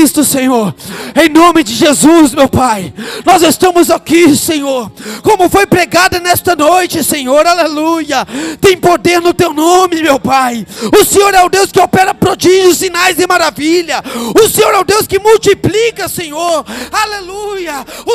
Cristo, Senhor. Em nome de Jesus, meu Pai. Nós estamos aqui, Senhor. Como foi pregada nesta noite, Senhor. Aleluia. Tem poder no teu nome, meu Pai. O Senhor é o Deus que opera prodígios, sinais e maravilha. O Senhor é o Deus que multiplica, Senhor. Aleluia.